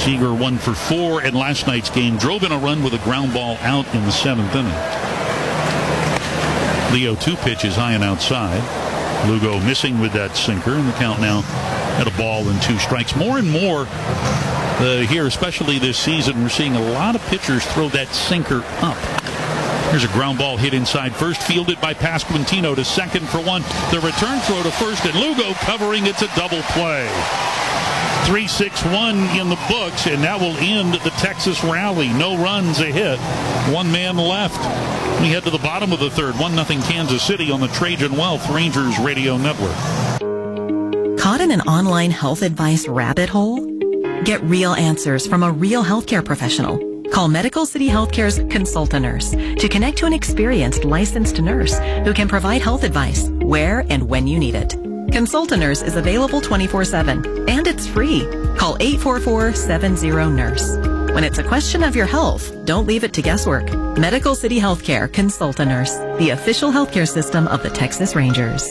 Seager 1 for 4 in last night's game. Drove in a run with a ground ball out in the 7th inning. The 0-2 pitch is high and outside. Lugo missing with that sinker, and the count now at a ball and 2 strikes. More and more here, especially this season, we're seeing a lot of pitchers throw that sinker up. Here's a ground ball hit inside first, fielded by Pasquantino to second for 1. The return throw to first, and Lugo covering. It's a double play. 3-6-1 in the books, and that will end the Texas rally. No runs, a hit. 1 man left. We head to the bottom of the third. 1-0 Kansas City on the Trajan Wealth Rangers Radio Network. Caught in an online health advice rabbit hole? Get real answers from a real healthcare professional. Call Medical City Healthcare's Consultant Nurse to connect to an experienced licensed nurse who can provide health advice where and when you need it. Consultant Nurse is available 24/7 and it's free. Call 844-70-NURSE. When it's a question of your health, don't leave it to guesswork. Medical City Healthcare Consultant Nurse, the official healthcare system of the Texas Rangers.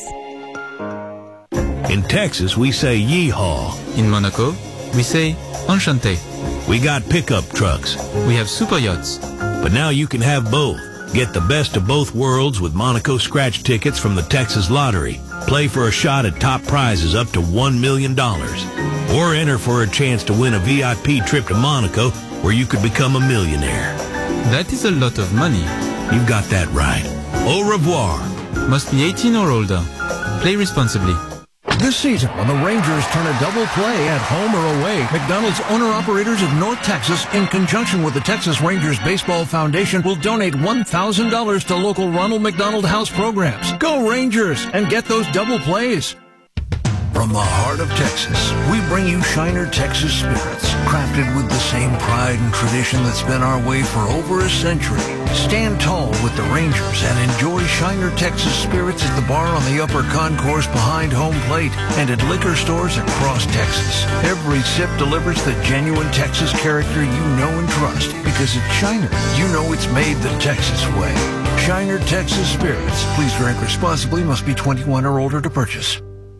In Texas, we say yeehaw. In Monaco, we say enchanté. We got pickup trucks. We have super yachts. But now you can have both. Get the best of both worlds with Monaco scratch tickets from the Texas Lottery. Play for a shot at top prizes up to $1 million. Or enter for a chance to win a VIP trip to Monaco where you could become a millionaire. That is a lot of money. You've got that right. Au revoir. Must be 18 or older. Play responsibly. This season, when the Rangers turn a double play at home or away, McDonald's owner-operators of North Texas, in conjunction with the Texas Rangers Baseball Foundation, will donate $1,000 to local Ronald McDonald House programs. Go Rangers and get those double plays. From the heart of Texas, we bring you Shiner Texas Spirits, crafted with the same pride and tradition that's been our way for over a century. Stand tall with the Rangers and enjoy Shiner Texas Spirits at the bar on the upper concourse behind home plate and at liquor stores across Texas. Every sip delivers the genuine Texas character you know and trust, because at Shiner, you know it's made the Texas way. Shiner Texas Spirits. Please drink responsibly. Must be 21 or older to purchase.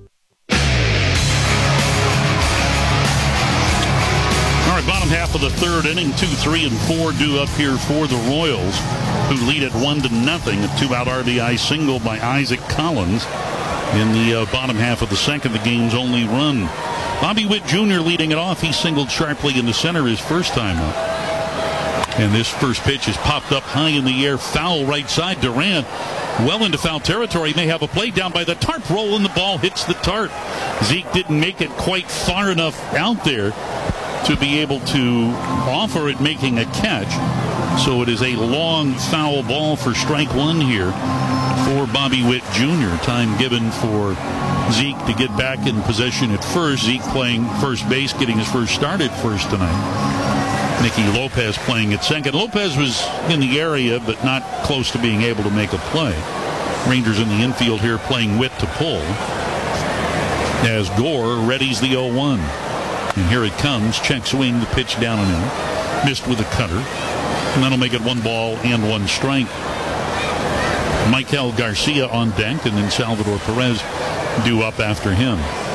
Bottom half of the third inning, 2, 3, and 4 due up here for the Royals, who lead at 1-0. A 2-out RBI single by Isaac Collins. In the bottom half of the second, the game's only run. Bobby Witt Jr. leading it off. He singled sharply into center his first time up. And this first pitch is popped up high in the air, foul right side. Durant well into foul territory. May have a play down by the tarp. Roll, and the ball hits the tarp. Zeke didn't make it quite far enough out there to be able to offer it making a catch. So it is a long foul ball for strike 1 here for Bobby Witt Jr. Time given for Zeke to get back in possession at first. Zeke playing first base, getting his first start at first tonight. Nicky Lopez playing at second. Lopez was in the area, but not close to being able to make a play. Rangers in the infield here playing Witt to pull, as Gore readies the 0-1. And here it comes. Check swing, the pitch down and in. Missed with a cutter. And that'll make it 1 ball and 1 strike. Michael Garcia on deck, and then Salvador Perez due up after him.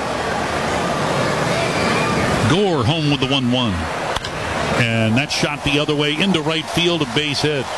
Gore home with the 1-1. And that shot the other way into right field, a base hit.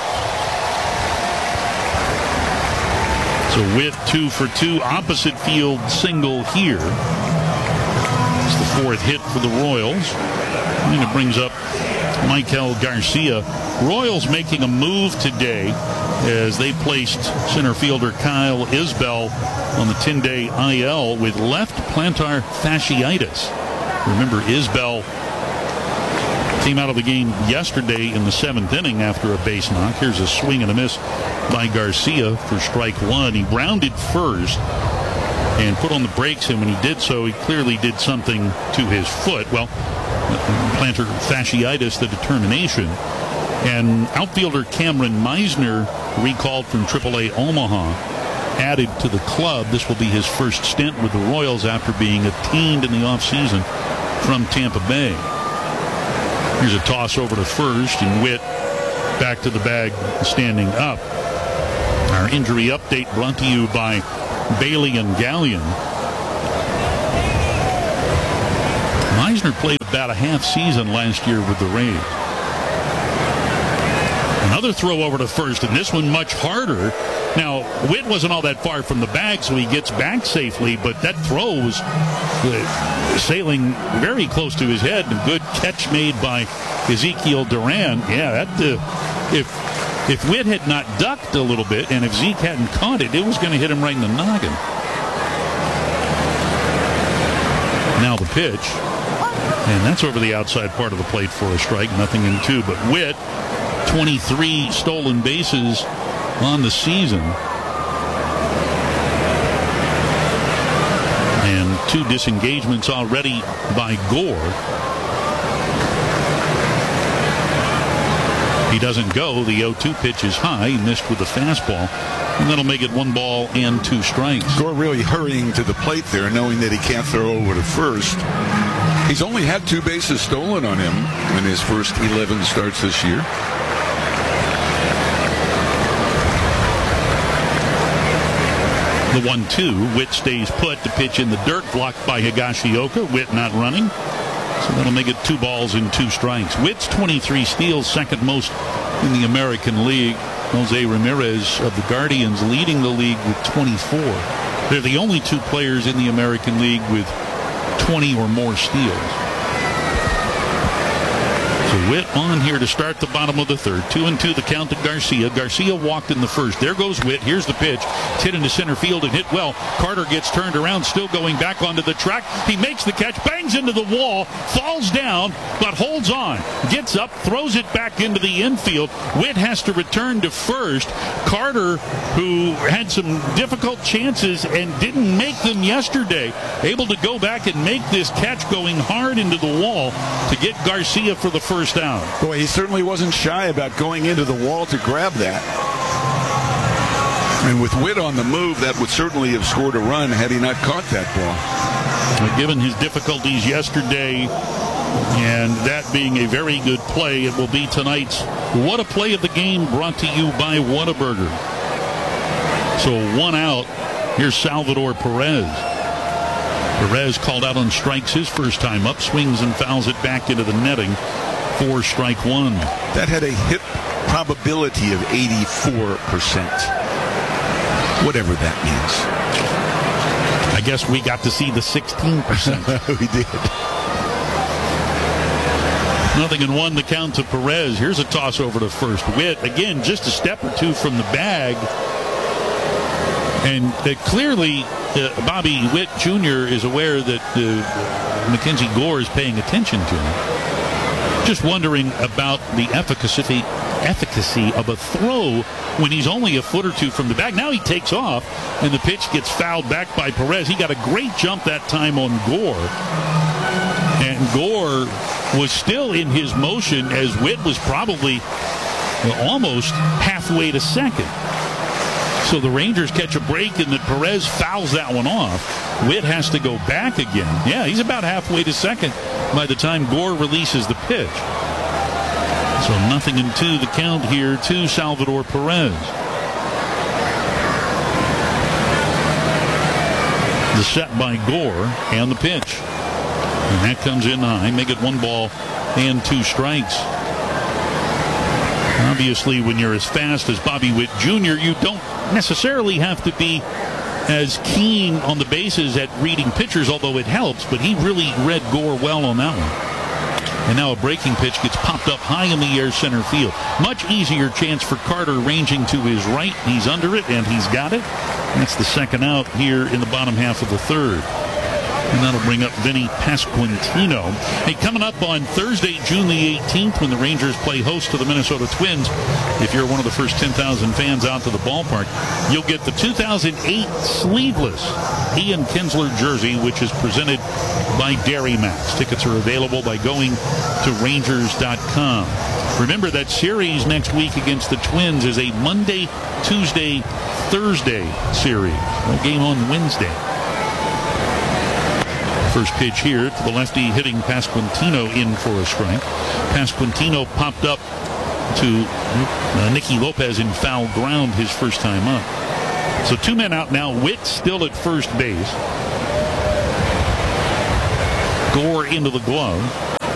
So Witt 2 for 2, opposite field single here. It's the 4th hit for the Royals. And it brings up Michael Garcia. Royals making a move today as they placed center fielder Kyle Isbell on the 10-day IL with left plantar fasciitis. Remember, Isbell came out of the game yesterday in the 7th inning after a base knock. Here's a swing and a miss by Garcia for strike 1. He rounded first and put on the brakes, and when he did so, he clearly did something to his foot. Well, plantar fasciitis, the determination. And outfielder Cameron Meisner, recalled from AAA Omaha, added to the club. This will be his first stint with the Royals after being attained in the offseason from Tampa Bay. Here's a toss over to first, and Witt back to the bag, standing up. Our injury update brought to you by Bailey and Gallion. Meisner played about a half season last year with the Rays. Another throw over to first, and this one much harder. Now, Witt wasn't all that far from the bag, so he gets back safely, but that throw was sailing very close to his head. A good catch made by Ezekiel Duran. Yeah, that if Witt had not ducked a little bit, and if Zeke hadn't caught it, it was going to hit him right in the noggin. Now the pitch, and that's over the outside part of the plate for a strike, 0-2. But Witt, 23 stolen bases on the season, and 2 disengagements already by Gore. He doesn't go. The 0-2 pitch is high. He missed with the fastball, and that'll make it 1 ball and 2 strikes. Gore really hurrying to the plate there, knowing that he can't throw over to first. He's only had 2 bases stolen on him in his first 11 starts this year. The 1-2. Witt stays put. The pitch in the dirt, blocked by Higashioka. Witt not running. So that'll make it 2 balls and 2 strikes. Witt's 23 steals, second most in the American League. Jose Ramirez of the Guardians leading the league with 24. They're the only 2 players in the American League with 20 or more steals. So Witt on here to start the bottom of the third. 2-2 the count to Garcia. Garcia walked in the first. There goes Witt. Here's the pitch. It's hit into center field and hit well. Carter gets turned around, still going back onto the track. He makes the catch, bangs into the wall, falls down, but holds on. Gets up, throws it back into the infield. Witt has to return to first. Carter, who had some difficult chances and didn't make them yesterday, able to go back and make this catch going hard into the wall to get Garcia for the first down. Boy, he certainly wasn't shy about going into the wall to grab that. And with Witt on the move, that would certainly have scored a run had he not caught that ball. But given his difficulties yesterday, and that being a very good play, it will be tonight's What a Play of the Game, brought to you by Whataburger. So 1 out. Here's Salvador Perez. Perez called out on strikes his first time up, swings and fouls it back into the netting for strike 1. That had a hit probability of 84%. Whatever that means. I guess we got to see the 16%. We did. 0-1 the count to Perez. Here's a toss over to first. Witt, again, just a step or 2 from the bag. And clearly, Bobby Witt Jr. is aware that Mackenzie Gore is paying attention to him. Just wondering about the efficacy of a throw when he's only a foot or 2 from the bag. Now he takes off, and the pitch gets fouled back by Perez. He got a great jump that time on Gore. And Gore was still in his motion as Witt was probably almost halfway to second. So the Rangers catch a break, and then Perez fouls that one off. Witt has to go back again. Yeah, he's about halfway to second by the time Gore releases the pitch. So 0-2 the count here to Salvador Perez. The set by Gore and the pitch. And that comes in high. Make it 1 ball and 2 strikes. Obviously, when you're as fast as Bobby Witt Jr., you don't necessarily have to be as keen on the bases at reading pitchers, although it helps, but he really read Gore well on that one. And now a breaking pitch gets popped up high in the air center field. Much easier chance for Carter, ranging to his right. He's under it, and he's got it. That's the second out here in the bottom half of the third. And that'll bring up Vinny Pasquantino. Hey, coming up on Thursday, June the 18th, when the Rangers play host to the Minnesota Twins, if you're one of the first 10,000 fans out to the ballpark, you'll get the 2008 sleeveless Ian Kinsler jersey, which is presented by Dairy Max. Tickets are available by going to Rangers.com. Remember that series next week against the Twins is a Monday, Tuesday, Thursday series. No game on Wednesday. First pitch here to the lefty, hitting Pasquantino in for a strike. Pasquantino popped up to Nicky Lopez in foul ground his first time up. So 2 men out now. Witt still at first base. Gore into the glove.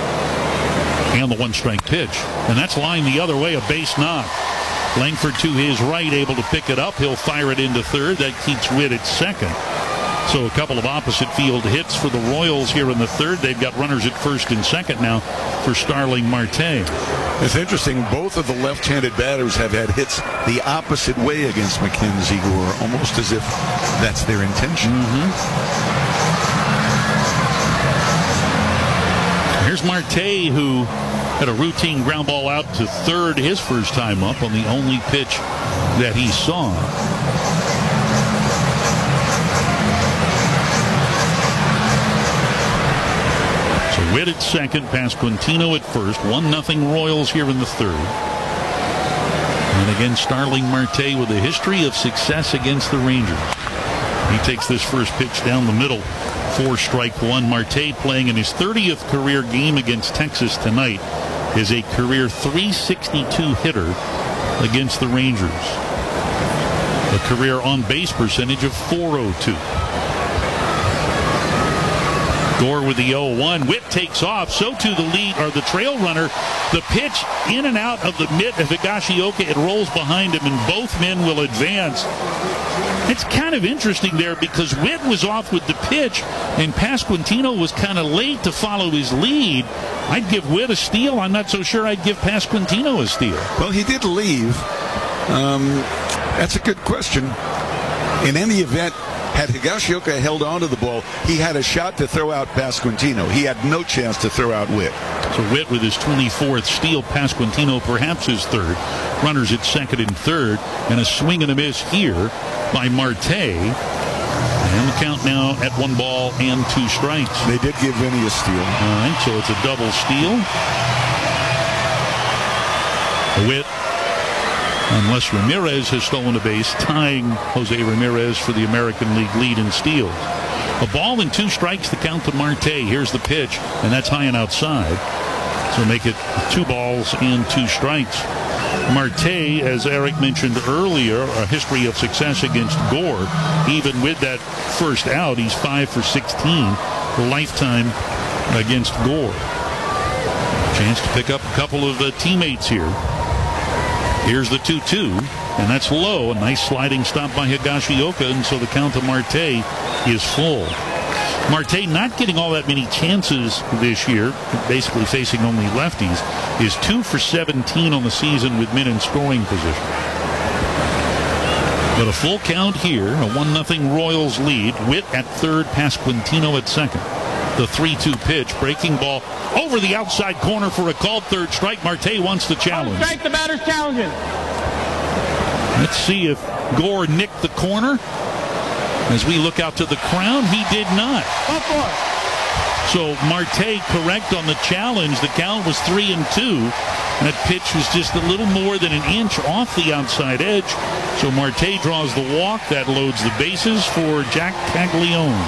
And the one-strike pitch. And that's lined the other way, a base knock. Langford to his right, able to pick it up. He'll fire it into third. That keeps Witt at second. So a couple of opposite field hits for the Royals here in the third. They've got runners at first and second now for Starling Marte. It's interesting. Both of the left-handed batters have had hits the opposite way against Mackenzie Gore, almost as if that's their intention. Here's Marte, who had a routine ground ball out to third his first time up on the only pitch that he saw. So Witt at second, Pasquantino at first. 1-0 Royals here in the third. And again, Starling Marte with a history of success against the Rangers. He takes this first pitch down the middle. 4-1. Marte playing in his 30th career game against Texas tonight is a career .362 hitter against the Rangers. A career on-base percentage of .402. Gore with the 0-1. Witt takes off. So too the lead, or the trail runner. The pitch in and out of the mitt of Higashioka. It rolls behind him, and both men will advance. It's kind of interesting there because Witt was off with the pitch, and Pasquantino was kind of late to follow his lead. I'd give Witt a steal. I'm not so sure I'd give Pasquantino a steal. Well, he did leave. That's a good question. In any event, had Higashioka held on to the ball, he had a shot to throw out Pasquantino. He had no chance to throw out Witt. So Witt with his 24th steal, Pasquantino perhaps his third. Runners at second and third, and a swing and a miss here by Marte. And the count now at 1-2 strikes. They did give Vinny a steal. All right, so it's a double steal. Witt, unless Ramirez has stolen a base, tying Jose Ramirez for the American League lead in steals. A ball and 2 strikes, the count to Marte. Here's the pitch, and that's high and outside. So make it 2 balls and 2 strikes. Marte, as Eric mentioned earlier, a history of success against Gore. Even with that first out, he's 5 for 16 lifetime against Gore. Chance to pick up a couple of teammates here. Here's the 2-2, and that's low. A nice sliding stop by Higashioka, and so the count to Marte is full. Marte not getting all that many chances this year, basically facing only lefties, is 2 for 17 on the season with men in scoring position. But a full count here, a 1-0 Royals lead. Witt at third, Pasquantino at second. The 3-2 pitch, breaking ball over the outside corner for a called third strike. Marte wants to challenge. Strike, the batter's challenging. Let's see if Gore nicked the corner. As we look out to the crown, he did not. So Marte correct on the challenge. The count was 3-2. That pitch was just a little more than an inch off the outside edge. So Marte draws the walk. That loads the bases for Jack Caglione.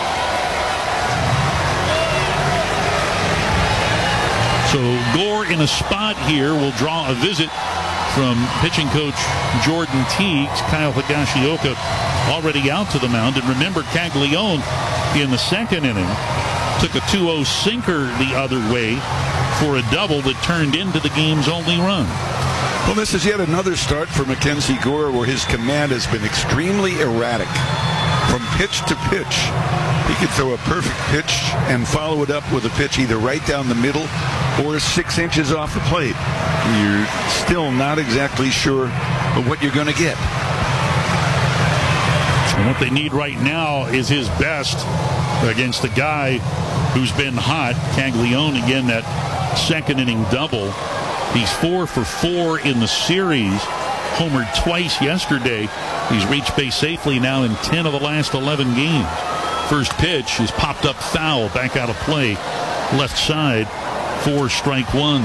So Gore in a spot here will draw a visit from pitching coach Jordan Teagues. Kyle Higashioka already out to the mound. And remember, Caglione in the second inning took a 2-0 sinker the other way for a double that turned into the game's only run. Well, this is yet another start for Mackenzie Gore where his command has been extremely erratic. From pitch to pitch, he could throw a perfect pitch and follow it up with a pitch either right down the middle or 6 inches off the plate. You're still not exactly sure of what you're going to get. And what they need right now is his best against a guy who's been hot. Caglione, again, that second inning double. He's 4 for 4 in the series. Homered twice yesterday. He's reached base safely now in 10 of the last 11 games. First pitch is popped up foul, back out of play. Left side for strike one.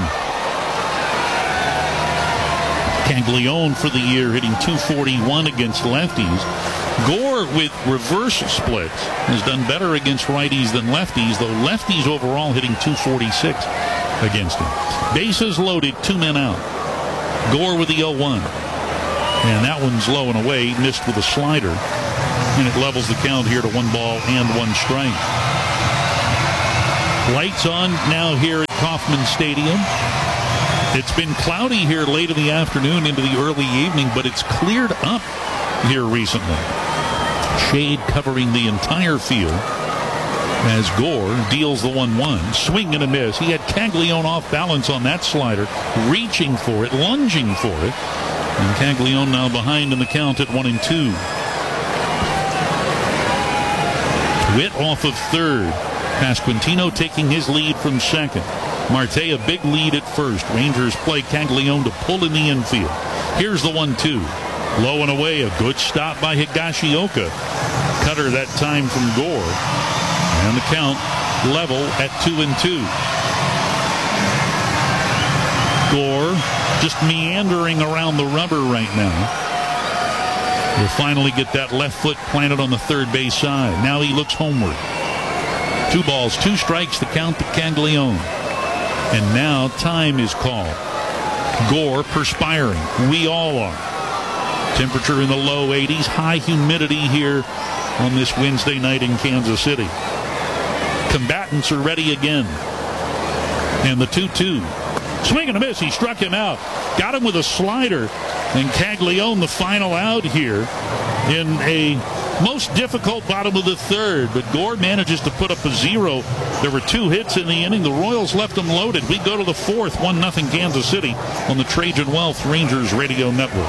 Caglione for the year hitting .241 against lefties. Gore with reverse splits has done better against righties than lefties, though lefties overall hitting .246 against him. Bases loaded, 2 men out. Gore with the 0-1. And that one's low and away, missed with a slider. And it levels the count here to 1 ball and 1 strike. Lights on now here at Kauffman Stadium. It's been cloudy here late in the afternoon into the early evening, but it's cleared up here recently. Shade covering the entire field as Gore deals the 1-1. Swing and a miss. He had Caglione off balance on that slider, reaching for it, lunging for it. And Caglione now behind in the count at 1-2. Witt off of third. Pasquantino taking his lead from second. Marte a big lead at first. Rangers play Caglione to pull in the infield. Here's the 1-2. Low and away. A good stop by Higashioka. Cutter that time from Gore. And the count level at 2-2. Gore just meandering around the rubber right now. Will finally get that left foot planted on the third base side. Now he looks homeward. 2 balls, 2 strikes, the count to Caglione. And now time is called. Gore perspiring. We all are. Temperature in the low 80s. High humidity here on this Wednesday night in Kansas City. Combatants are ready again. And the 2-2. Swing and a miss. He struck him out. Got him with a slider. And Caglione the final out here in a most difficult bottom of the third. But Gore manages to put up a 0. There were 2 hits in the inning. The Royals left them loaded. We go to the 4th, 1-0 Kansas City on the Trajan Wealth Rangers Radio Network.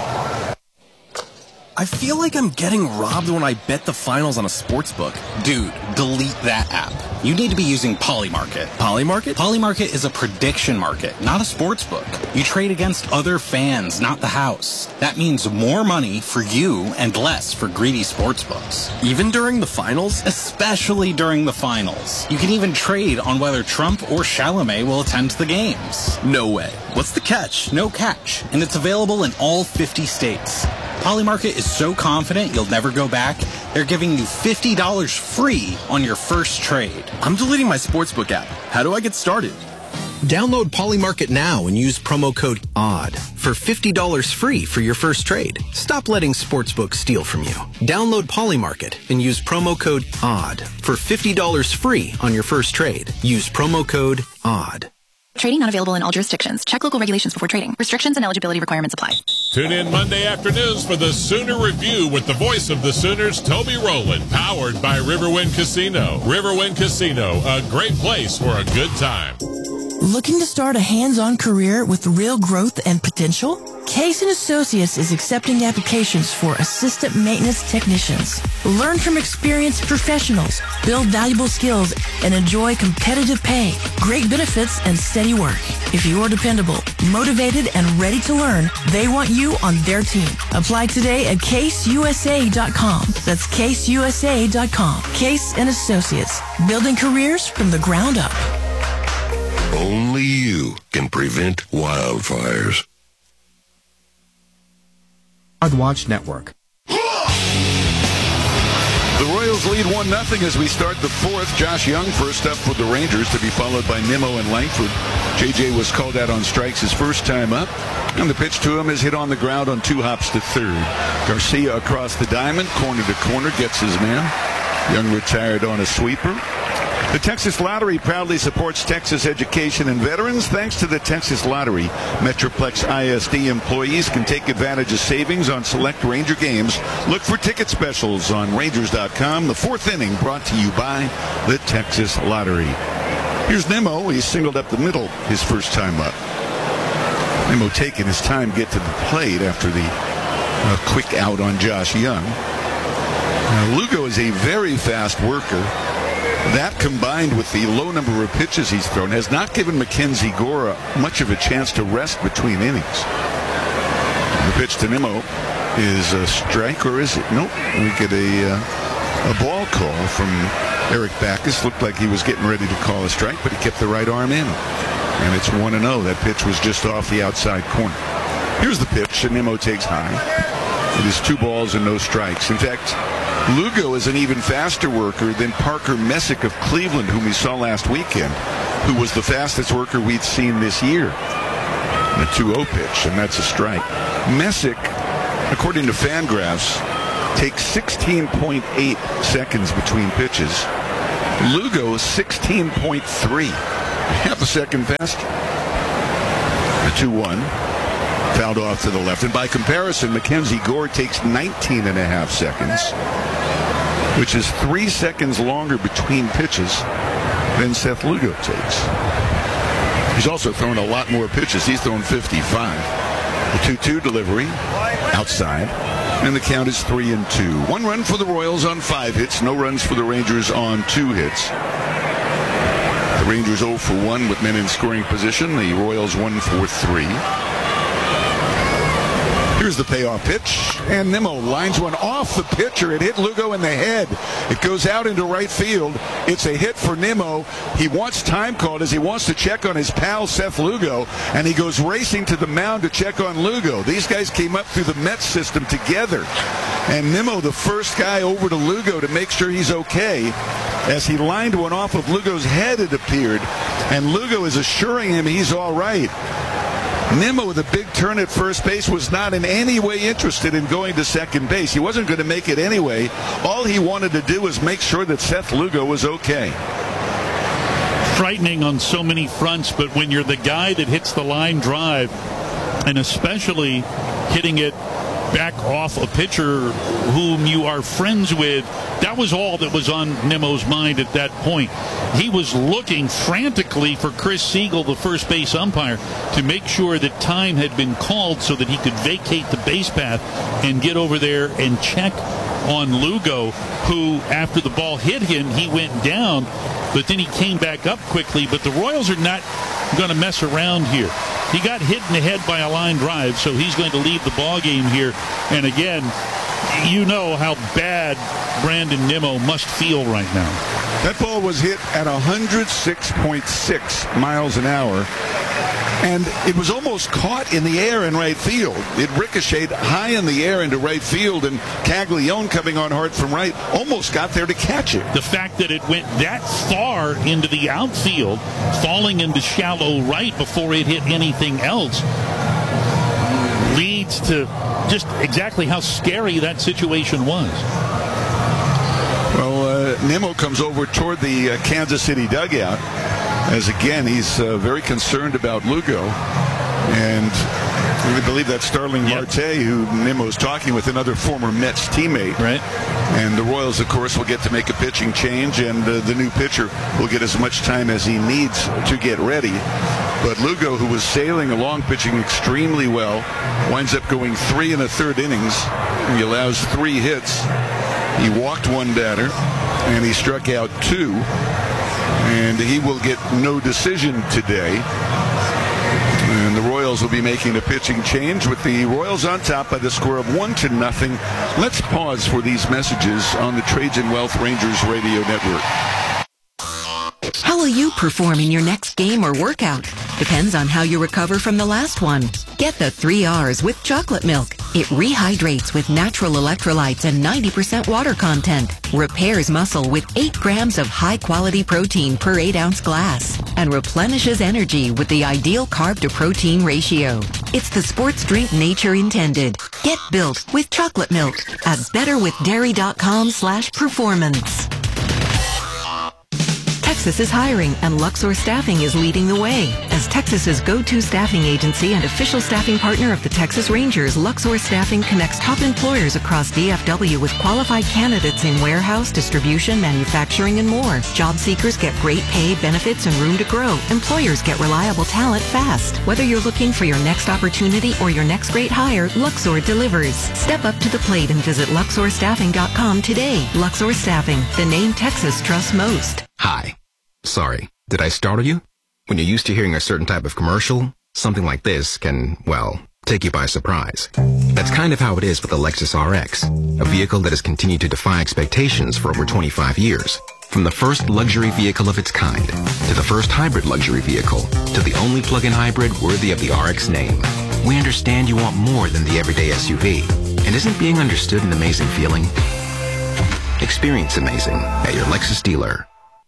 I feel like I'm getting robbed when I bet the finals on a sportsbook. Dude, delete that app. You need to be using Polymarket. Polymarket? Polymarket is a prediction market, not a sportsbook. You trade against other fans, not the house. That means more money for you and less for greedy sportsbooks. Even during the finals? Especially during the finals. You can even trade on whether Trump or Chalamet will attend the games. No way. What's the catch? No catch. And it's available in all 50 states. Polymarket is so confident you'll never go back, they're giving you $50 free on your first trade. I'm deleting my sportsbook app. How do I get started? Download Polymarket now and use promo code ODD for $50 free for your first trade. Stop letting sportsbooks steal from you. Download Polymarket and use promo code ODD for $50 free on your first trade. Use promo code ODD. Trading not available in all jurisdictions. Check local regulations before trading. Restrictions and eligibility requirements apply. Tune in Monday afternoons for the Sooner Review with the voice of the Sooners, Toby Rowland, powered by Riverwind Casino. Riverwind Casino, a great place for a good time. Looking to start a hands-on career with real growth and potential? Case & Associates is accepting applications for assistant maintenance technicians. Learn from experienced professionals, build valuable skills, and enjoy competitive pay, great benefits, and steady work. If you are dependable, motivated, and ready to learn, they want you on their team. Apply today at caseusa.com. That's caseusa.com. Case & Associates, building careers from the ground up. Only you can prevent wildfires. Watch Network. The Royals lead 1-0 as we start the 4th. Josh Young first up for the Rangers, to be followed by Nimmo and Langford. JJ was called out on strikes his first time up, and the pitch to him is hit on the ground on 2 hops to third. Garcia across the diamond, corner to corner, gets his man. Young retired on a sweeper. The Texas Lottery proudly supports Texas education and veterans. Thanks to the Texas Lottery, Metroplex ISD employees can take advantage of savings on select Ranger games. Look for ticket specials on Rangers.com. The 4th inning brought to you by the Texas Lottery. Here's Nimmo. He singled up the middle his first time up. Nimmo taking his time to get to the plate after the quick out on Josh Young. Now, Lugo is a very fast worker. That, combined with the low number of pitches he's thrown, has not given Mackenzie Gore much of a chance to rest between innings. The pitch to Nimmo is a strike, or is it? Nope. We get a ball call from Eric Backus. Looked like he was getting ready to call a strike, but he kept the right arm in. And it's 1-0. That pitch was just off the outside corner. Here's the pitch, and Nimmo takes high. It is 2 balls and no strikes. In fact, Lugo is an even faster worker than Parker Messick of Cleveland, whom we saw last weekend, who was the fastest worker we'd seen this year. A 2-0 pitch, and that's a strike. Messick, according to Fangraphs, takes 16.8 seconds between pitches. Lugo 16.3. Half a second fast. The 2-1. Fouled off to the left. And by comparison, Mackenzie Gore takes 19 and a half seconds, which is 3 seconds longer between pitches than Seth Lugo takes. He's also thrown a lot more pitches. He's thrown 55. The 2-2 delivery outside. And the count is 3-2. 1 run for the Royals on 5 hits. No runs for the Rangers on 2 hits. The Rangers 0 for 1 with men in scoring position. The Royals 1 for 3. Here's the payoff pitch, and Nimmo lines one off the pitcher. It hit Lugo in the head. It goes out into right field. It's a hit for Nimmo. He wants time called as he wants to check on his pal Seth Lugo, and he goes racing to the mound to check on Lugo. These guys came up through the Mets system together, and Nimmo, the first guy over to Lugo to make sure he's okay. As he lined one off of Lugo's head, it appeared, and Lugo is assuring him he's all right. Nimmo, with a big turn at first base, was not in any way interested in going to second base. He wasn't going to make it anyway. All he wanted to do was make sure that Seth Lugo was okay. Frightening on so many fronts, but when you're the guy that hits the line drive, and especially hitting it back off a pitcher whom you are friends with, that was all that was on Nimmo's mind at that point. He was looking frantically for Chris Siegel, the first base umpire, to make sure that time had been called so that he could vacate the base path and get over there and check on Lugo, who, after the ball hit him, he went down, but then he came back up quickly. But the Royals are not going to mess around here. He got hit in the head by a line drive, so he's going to leave the ball game here. And again, you know how bad Brandon Nimmo must feel right now. That ball was hit at 106.6 miles an hour, and it was almost caught in the air in right field. It ricocheted high in the air into right field, and Caglione, coming on hard from right, almost got there to catch it. The fact that it went that far into the outfield, falling into shallow right before it hit anything else, leads to just exactly how scary that situation was. Well, Nimmo comes over toward the Kansas City dugout, as again he's very concerned about Lugo, and we believe that's Starling Marte, who Nimmo's talking with, another former Mets teammate. Right. And the Royals, of course, will get to make a pitching change, and the new pitcher will get as much time as he needs to get ready. But Lugo, who was sailing along, pitching extremely well, winds up going 3 1/3 innings. He allows 3 hits. He walked 1 batter, and he struck out 2. And he will get no decision today. And the Royals will be making a pitching change, with the Royals on top by the score of 1-0. Let's pause for these messages on the Trades and Wealth Rangers Radio Network. How will you perform in your next game or workout? Depends on how you recover from the last one. Get the 3 R's with chocolate milk. It rehydrates with natural electrolytes and 90% water content. Repairs muscle with 8 grams of high-quality protein per 8-ounce glass. And replenishes energy with the ideal carb-to-protein ratio. It's the sports drink nature intended. Get built with chocolate milk at betterwithdairy.com/performance. Texas is hiring, and Luxor Staffing is leading the way. As Texas's go-to staffing agency and official staffing partner of the Texas Rangers, Luxor Staffing connects top employers across DFW with qualified candidates in warehouse, distribution, manufacturing, and more. Job seekers get great pay, benefits, and room to grow. Employers get reliable talent fast. Whether you're looking for your next opportunity or your next great hire, Luxor delivers. Step up to the plate and visit LuxorStaffing.com today. Luxor Staffing, the name Texas trusts most. Hi. Sorry, did I startle you? When you're used to hearing a certain type of commercial, something like this can, well, take you by surprise. That's kind of how it is with the Lexus RX, a vehicle that has continued to defy expectations for over 25 years. From the first luxury vehicle of its kind, to the first hybrid luxury vehicle, to the only plug-in hybrid worthy of the RX name. We understand you want more than the everyday SUV. And isn't being understood an amazing feeling? Experience amazing at your Lexus dealer.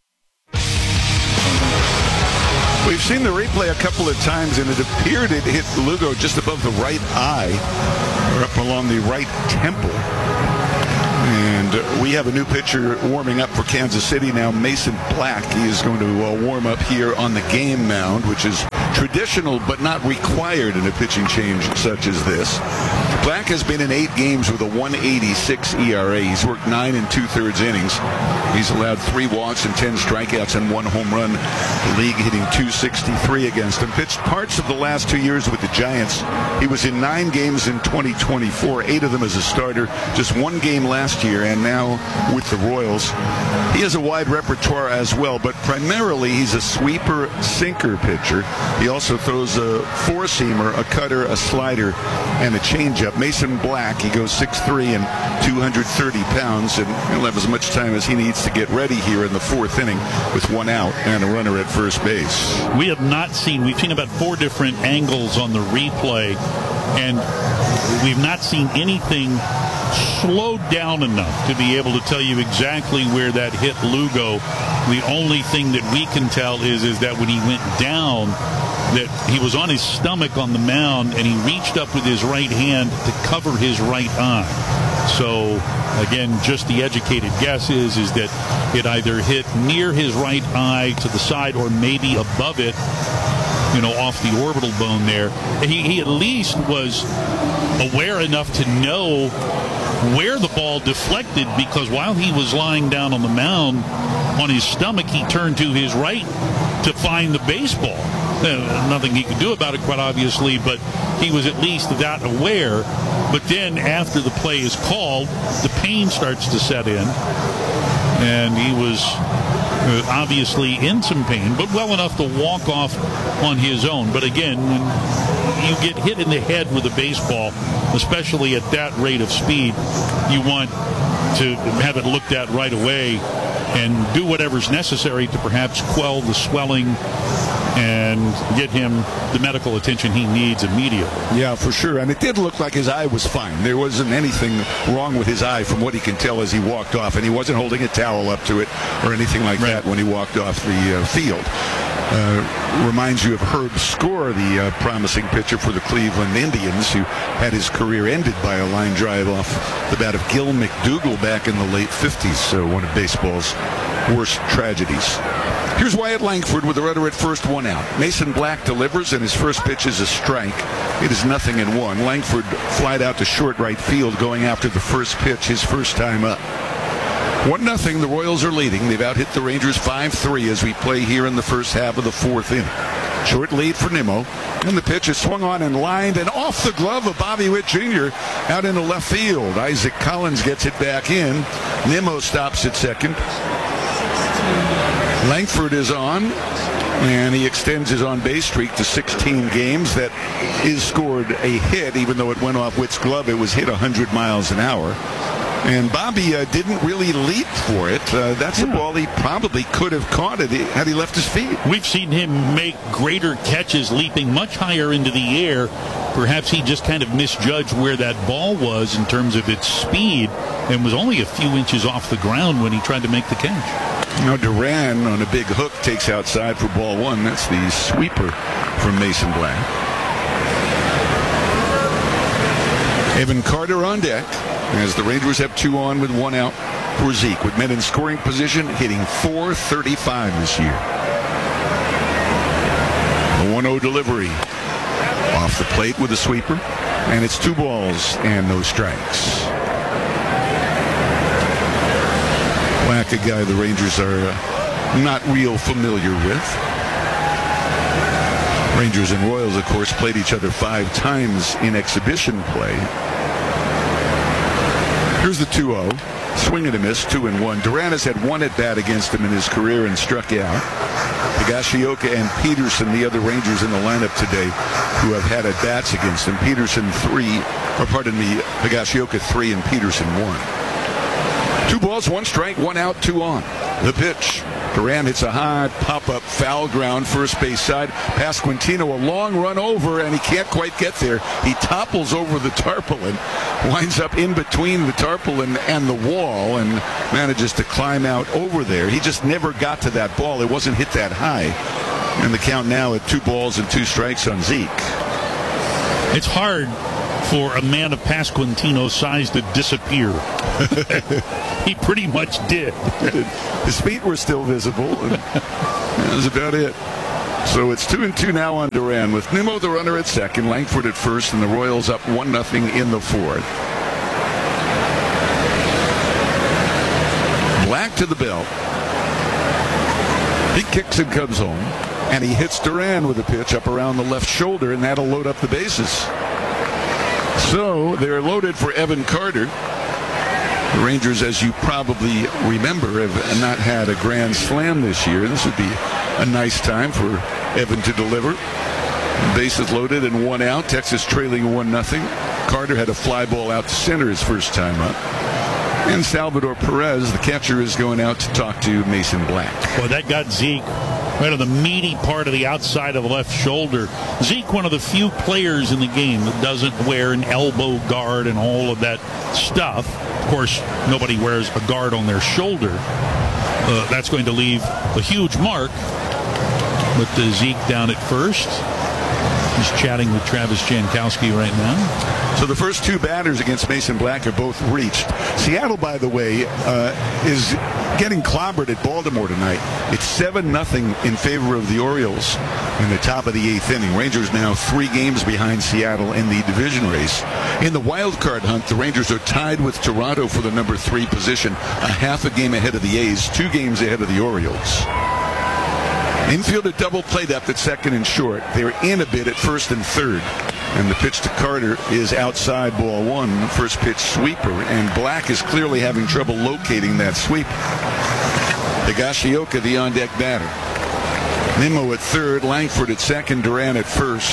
We've seen the replay a couple of times, and it appeared it hit Lugo just above the right eye, or up along the right temple. And And we have a new pitcher warming up for Kansas City now, Mason Black. He is going to warm up here on the game mound, which is traditional but not required in a pitching change such as this. Black has been in 8 games with a 1.86 ERA. He's worked 9 2/3 innings. He's allowed 3 walks and 10 strikeouts and 1 home run. The league hitting .263 against him. Pitched parts of the last 2 years with the Giants. He was in 9 games in 2024, 8 of them as a starter, just 1 game last year, and now with the Royals. He has a wide repertoire as well, but primarily he's a sweeper sinker pitcher. He also throws a 4-seamer, a cutter, a slider, and a changeup. Mason Black, he goes 6'3" and 230 pounds, and he'll have as much time as he needs to get ready here in the 4th inning with 1 out and a runner at first base. We've seen about 4 different angles on the replay, and we've not seen anything slowed down enough to be able to tell you exactly where that hit Lugo. The only thing that we can tell is that when he went down, that he was on his stomach on the mound, and he reached up with his right hand to cover his right eye. So, again, just the educated guess is that it either hit near his right eye to the side or maybe above it, off the orbital bone there. He at least was aware enough to know where the ball deflected, because while he was lying down on the mound on his stomach, he turned to his right to find the baseball. Nothing he could do about it, quite obviously, but he was at least that aware. But then after the play is called, the pain starts to set in, and he was obviously in some pain, but well enough to walk off on his own. But again, when you get hit in the head with a baseball, especially at that rate of speed, you want to have it looked at right away and do whatever's necessary to perhaps quell the swelling and get him the medical attention he needs immediately. Yeah, for sure. And it did look like his eye was fine. There wasn't anything wrong with his eye from what he can tell as he walked off. And he wasn't holding a towel up to it or anything like that when he walked off the field. Reminds you of Herb Score, the promising pitcher for the Cleveland Indians, who had his career ended by a line drive off the bat of Gil McDougall back in the late 50s. So one of baseball's worst tragedies. Here's Wyatt Langford with the runner at first, 1 out. Mason Black delivers, and his first pitch is a strike. It is 0-1. Langford flied out to short right field going after the first pitch, his first time up. 1-0, the Royals are leading. They've out-hit the Rangers 5-3 as we play here in the first half of the 4th inning. Short lead for Nimmo, and the pitch is swung on and lined and off the glove of Bobby Witt Jr. out into left field. Isaac Collins gets it back in. Nimmo stops at second. Langford is on, and he extends his on-base streak to 16 games. That is scored a hit, even though it went off Witt's glove. It was hit 100 miles an hour. And Bobby didn't really leap for it. That's a ball he probably could have caught it had he left his feet. We've seen him make greater catches leaping much higher into the air. Perhaps he just kind of misjudged where that ball was in terms of its speed and was only a few inches off the ground when he tried to make the catch. Now Duran on a big hook takes outside for ball 1. That's the sweeper from Mason Black. Evan Carter on deck as the Rangers have 2 on with 1 out for Zeke, with men in scoring position, hitting .435 this year. A 1-0 delivery off the plate with a sweeper, and it's 2 balls and no strikes. Black, a guy the Rangers are not real familiar with. Rangers and Royals, of course, played each other 5 times in exhibition play. Here's the 2-0. Swing and a miss, 2-1. Duran has had 1 at-bat against him in his career and struck out. Higashioka and Peterson, the other Rangers in the lineup today, who have had at-bats against him. Higashioka 3 and Peterson 1. 2 balls, 1 strike, 1 out, 2 on. The pitch. Duran hits a hard pop-up foul ground first base side. Past Quintino, a long run over, and he can't quite get there. He topples over the tarpaulin, winds up in between the tarpaulin and the wall, and manages to climb out over there. He just never got to that ball. It wasn't hit that high. And the count now at 2 balls and 2 strikes on Zeke. It's hard for a man of Pasquantino's size to disappear. He pretty much did. His feet were still visible, and that was about it. So it's 2-2 now on Duran, with Nimmo the runner at second, Langford at first, and the Royals up 1-0 in the fourth. Black to the belt. He kicks and comes home, and he hits Duran with a pitch up around the left shoulder, and that'll load up the bases. So they're loaded for Evan Carter. The Rangers, as you probably remember, have not had a grand slam this year. This would be a nice time for Evan to deliver. Bases loaded and one out. Texas trailing 1-0. Carter had a fly ball out to center his first time up. And Salvador Perez, the catcher, is going out to talk to Mason Black. Well, that got Zeke right on the meaty part of the outside of the left shoulder. Zeke, one of the few players in the game that doesn't wear an elbow guard and all of that stuff. Of course, nobody wears a guard on their shoulder. That's going to leave a huge mark. With Zeke down at first. He's chatting with Travis Jankowski right now. So the first two batters against Mason Black are both reached. Seattle, by the way, is getting clobbered at Baltimore tonight. It's 7-0 in favor of the Orioles in the top of the eighth inning. Rangers now 3 games behind Seattle in the division race. In the wild card hunt, the Rangers are tied with Toronto for the number 3 position, a half a game ahead of the A's, 2 games ahead of the Orioles. Infielder double play depth at second and short. They're in a bit at first and third. And the pitch to Carter is outside, ball 1. First pitch sweeper. And Black is clearly having trouble locating that sweep. Higashioka, the on-deck batter. Nimmo at third. Langford at second. Duran at first.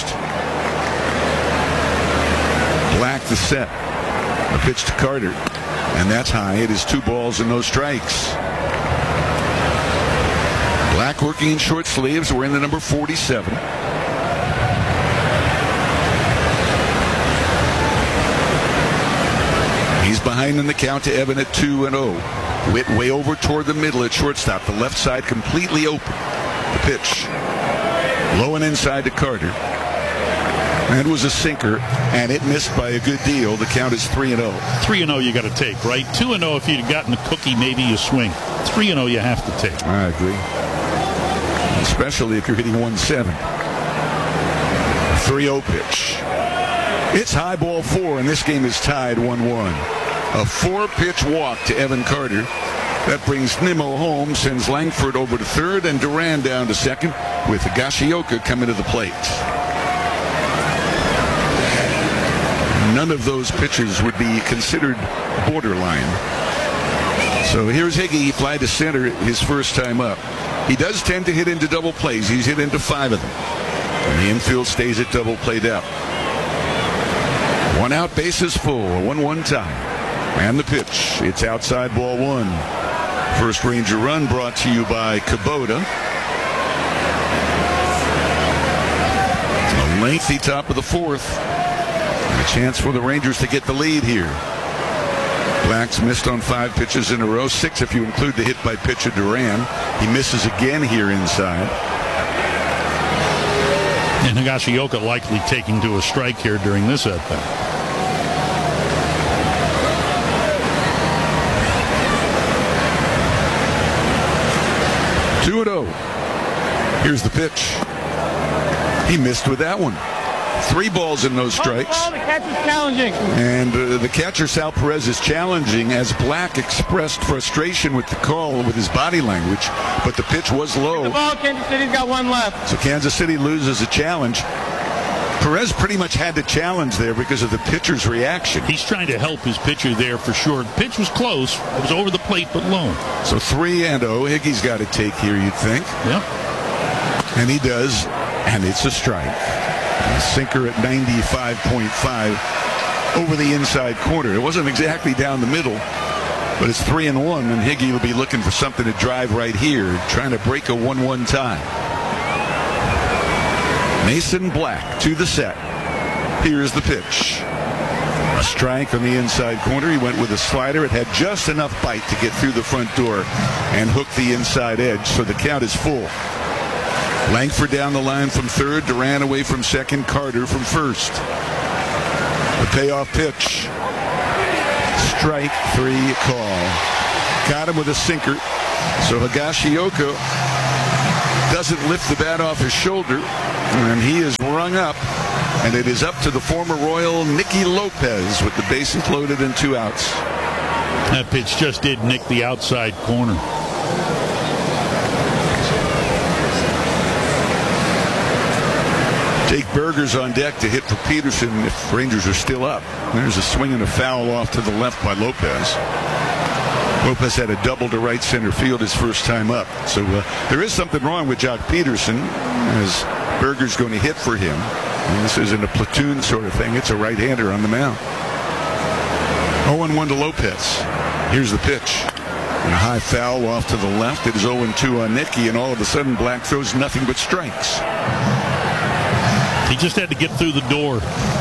Black the set. A pitch to Carter. And that's high. It is 2 balls and no strikes. Black working in short sleeves. We're in the number 47. He's behind in the count to Evan at 2-0. Witt way over toward the middle at shortstop. The left side completely open. The pitch. Low and inside to Carter. That was a sinker, and it missed by a good deal. The count is 3-0. 3-0 you got to take, right? 2-0 if you'd gotten a cookie, maybe you swing. 3-0 you have to take. I agree. Especially if you're hitting 1-7. 3-0 pitch. It's high, ball 4, and this game is tied 1-1. A 4-pitch walk to Evan Carter. That brings Nimmo home, sends Langford over to third, and Duran down to second, with Higashioka coming to the plate. None of those pitches would be considered borderline. So here's Higgy, fly to center, his first time up. He does tend to hit into double plays. He's hit into 5 of them. And the infield stays at double play depth. 1 out, bases full, a 1-1 tie. And the pitch. It's outside, ball 1. First Ranger run brought to you by Kubota. A lengthy top of the 4th. And a chance for the Rangers to get the lead here. Black's missed on 5 pitches in a row, 6 if you include the hit by pitcher Duran. He misses again here inside. And Higashioka likely taking to a strike here during this at-bat. Here's the pitch. He missed with that one. 3 balls and no strikes. The catcher's challenging. And the catcher, Sal Perez, is challenging as Black expressed frustration with the call with his body language, but the pitch was low. The ball, Kansas City's got 1 left. So Kansas City loses a challenge. Perez pretty much had to challenge there because of the pitcher's reaction. He's trying to help his pitcher there for sure. The pitch was close. It was over the plate, but low. So 3-0. Higgy's got to take here, you'd think. Yep. And he does, and it's a strike. A sinker at 95.5 over the inside corner. It wasn't exactly down the middle, but it's 3-1, and Higgy will be looking for something to drive right here, trying to break a 1-1 tie. Mason Black to the set. Here's the pitch. A strike on the inside corner. He went with a slider. It had just enough bite to get through the front door and hook the inside edge, so the count is full. Langford down the line from third. Duran away from second. Carter from first. The payoff pitch. Strike 3 call. Got him with a sinker. So Higashioka doesn't lift the bat off his shoulder, and he is rung up. And it is up to the former Royal Nicky Lopez with the bases loaded and 2 outs. That pitch just did nick the outside corner. Jake Berger's on deck to hit for Peterson if Rangers are still up. There's a swing and a foul off to the left by Lopez. Lopez had a double to right center field his first time up. So there is something wrong with Jock Peterson, as Berger's going to hit for him. And this isn't a platoon sort of thing. It's a right-hander on the mound. 0-1 to Lopez. Here's the pitch. And a high foul off to the left. It is 0-2 on Nicky, and all of a sudden Black throws nothing but strikes. He just had to get through the door.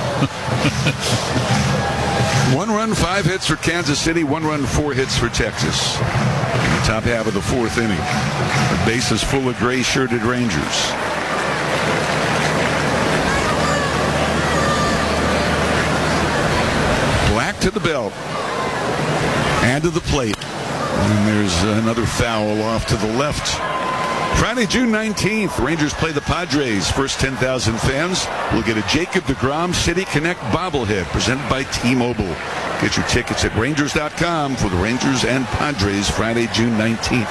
1 run, 5 hits for Kansas City. 1 run, 4 hits for Texas. In the top half of the 4th inning. The base is full of gray-shirted Rangers. Black to the belt and to the plate. And there's another foul off to the left. Friday, June 19th, Rangers play the Padres. First 10,000 fans will get a Jacob deGrom City Connect bobblehead presented by T-Mobile. Get your tickets at Rangers.com for the Rangers and Padres Friday, June 19th.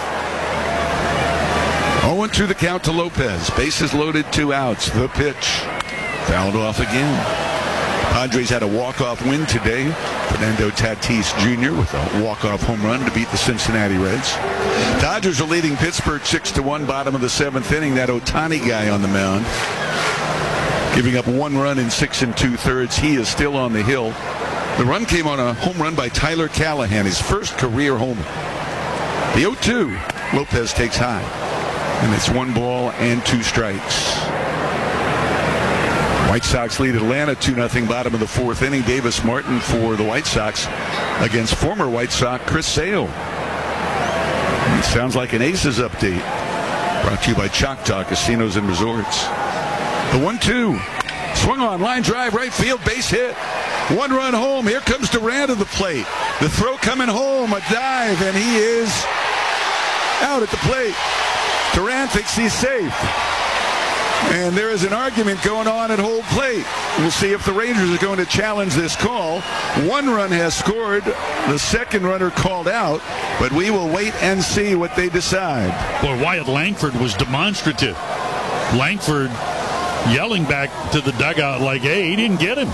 0-2 the count to Lopez. Bases loaded, 2 outs. The pitch. Fouled off again. Padres had a walk-off win today. Fernando Tatis Jr. with a walk-off home run to beat the Cincinnati Reds. Dodgers are leading Pittsburgh 6-1, bottom of the 7th inning. That Ohtani guy on the mound, giving up 1 run in 6 2/3. He is still on the hill. The run came on a home run by Tyler Callahan, his first career homer. The 0-2, Lopez takes high, and it's 1 ball and 2 strikes. White Sox lead Atlanta 2-0, bottom of the 4th inning. Davis Martin for the White Sox against former White Sox Chris Sale. It sounds like an Aces update. Brought to you by Choctaw Casinos and Resorts. The 1-2. Swung on, line drive, right field, base hit. 1 run home. Here comes Durant to the plate. The throw coming home, a dive, and he is out at the plate. Durant thinks he's safe. And there is an argument going on at home plate. We'll see if the Rangers are going to challenge this call. 1 run has scored. The second runner called out. But we will wait and see what they decide. Boy, Wyatt Langford was demonstrative. Langford yelling back to the dugout like, hey, he didn't get him.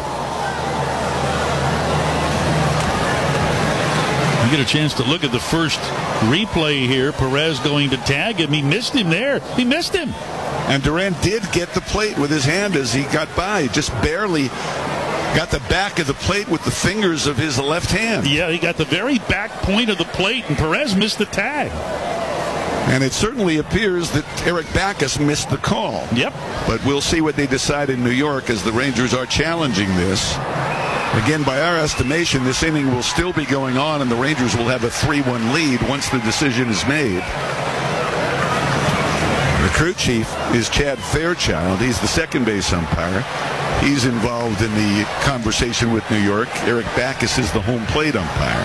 You get a chance to look at the first replay here. Perez going to tag him. He missed him there. He missed him. And Durant did get the plate with his hand as he got by. Just barely got the back of the plate with the fingers of his left hand. Yeah, he got the very back point of the plate, and Perez missed the tag. And it certainly appears that Eric Backus missed the call. Yep. But we'll see what they decide in New York as the Rangers are challenging this. Again, by our estimation, this inning will still be going on, and the Rangers will have a 3-1 lead once the decision is made. The crew chief is Chad Fairchild. He's the second base umpire. He's involved in the conversation with New York. Eric Backus is the home plate umpire.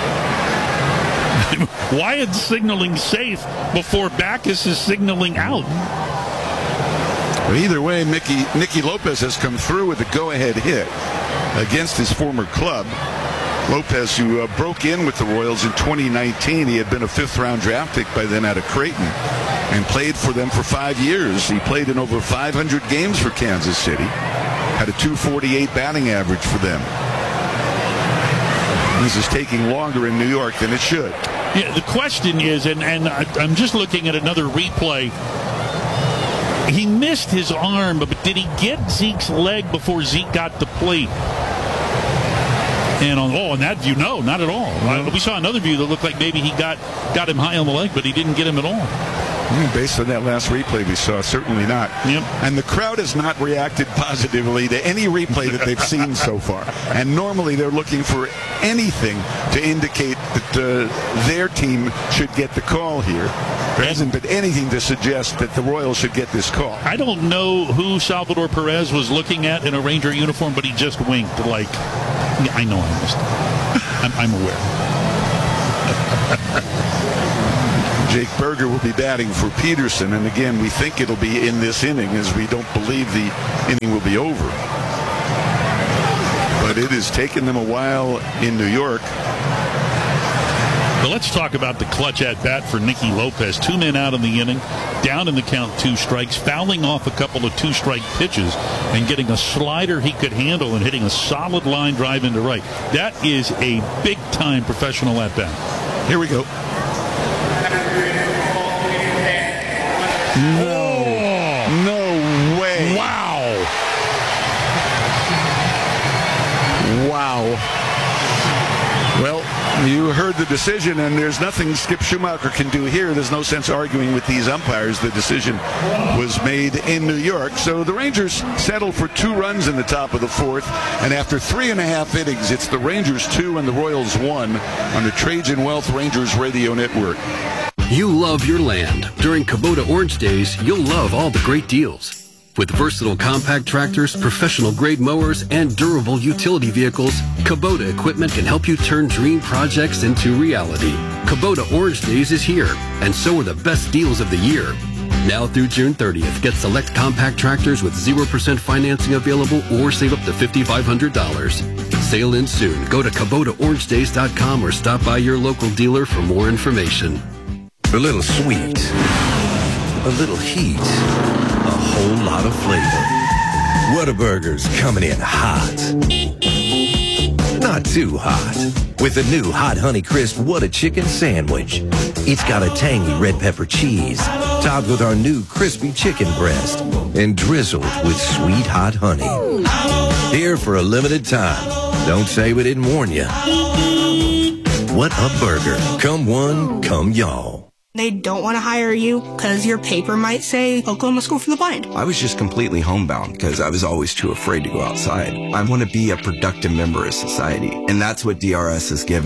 Wyatt's signaling safe before Backus is signaling out. But either way, Nicky Lopez has come through with a go-ahead hit against his former club. Lopez, who broke in with the Royals in 2019. He had been a 5th-round draft pick by then out of Creighton and played for them for 5 years. He played in over 500 games for Kansas City. Had a .248 batting average for them. This is taking longer in New York than it should. Yeah, the question is, and I'm just looking at another replay. He missed his arm, but did he get Zeke's leg before Zeke got the plate? And on that view, no, not at all. We saw another view that looked like maybe he got him high on the leg, but he didn't get him at all. Based on that last replay we saw, certainly not. Yep. And the crowd has not reacted positively to any replay that they've seen so far. And normally they're looking for anything to indicate that their team should get the call here. There hasn't been anything to suggest that the Royals should get this call. I don't know who Salvador Perez was looking at in a Ranger uniform, but he just winked like, yeah, I know I missed. I'm aware. Jake Berger will be batting for Peterson, and again, we think it'll be in this inning, as we don't believe the inning will be over. But it has taken them a while in New York. But let's talk about the clutch at bat for Nicky Lopez. 2 men out in the inning, down in the count, 2 strikes, fouling off a couple of 2-strike pitches and getting a slider he could handle and hitting a solid line drive into right. That is a big-time professional at bat. Here we go. No way. Wow. Well, you heard the decision, and there's nothing Skip Schumacher can do here. There's no sense arguing with these umpires. The decision was made in New York. So the Rangers settled for 2 runs in the top of the 4th, and after 3.5 innings, it's the Rangers 2 and the Royals 1 on the Trajan Wealth Rangers Radio Network. You love your land. During Kubota Orange Days, you'll love all the great deals. With versatile compact tractors, professional-grade mowers, and durable utility vehicles, Kubota equipment can help you turn dream projects into reality. Kubota Orange Days is here, and so are the best deals of the year. Now through June 30th, get select compact tractors with 0% financing available or save up to $5,500. Sale ends soon. Go to KubotaOrangeDays.com or stop by your local dealer for more information. A little sweet, a little heat, a whole lot of flavor. Whataburger's coming in hot. Not too hot. With the new Hot Honey Crisp Whata Chicken Sandwich. It's got a tangy red pepper cheese, topped with our new crispy chicken breast, and drizzled with sweet hot honey. Here for a limited time. Don't say we didn't warn you. What a burger. Come one, come y'all. They don't want to hire you because your paper might say Oklahoma School for the Blind. I was just completely homebound because I was always too afraid to go outside. I want to be a productive member of society, and that's what DRS has given